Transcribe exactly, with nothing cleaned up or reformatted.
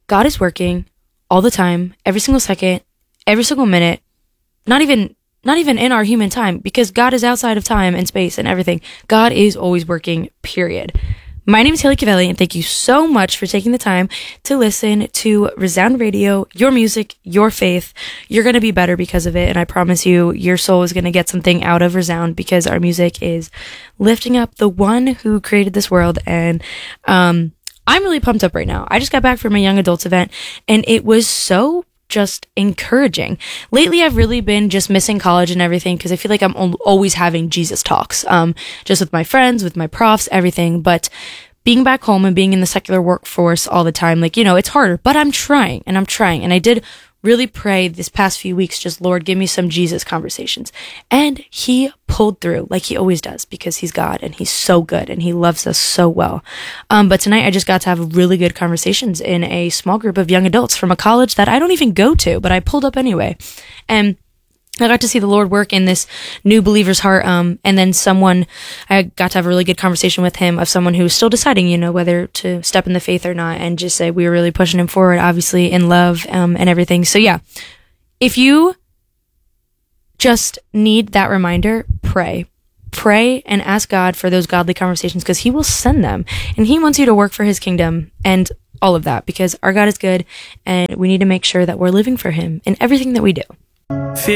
God is working all the time, every single second, every single minute, not even not even in our human time, because God is outside of time and space and everything. God is always working, period. My name is Haley Cavelli, and thank you so much for taking the time to listen to Resound Radio, your music, your faith. You're going to be better because of it, and I promise you, your soul is going to get something out of Resound, because our music is lifting up the one who created this world, and um, I'm really pumped up right now. I just got back from a young adults event, and it was so just encouraging. Lately, I've really been just missing college and everything, because I feel like I'm al- always having Jesus talks, um, just with my friends, with my profs, everything. But being back home and being in the secular workforce all the time, like, you know, it's harder, but I'm trying and I'm trying. And I did really pray this past few weeks, just, Lord, give me some Jesus conversations. And he pulled through like he always does, because he's God and he's so good and he loves us so well. Um, but tonight I just got to have really good conversations in a small group of young adults from a college that I don't even go to, but I pulled up anyway. And I got to see the Lord work in this new believer's heart. Um, and then someone, I got to have a really good conversation with him of someone who's still deciding, you know, whether to step in the faith or not, and just say we were really pushing him forward, obviously in love, um, and everything. So yeah, if you just need that reminder, pray, pray and ask God for those godly conversations, because he will send them, and he wants you to work for his kingdom and all of that, because our God is good and we need to make sure that we're living for him in everything that we do.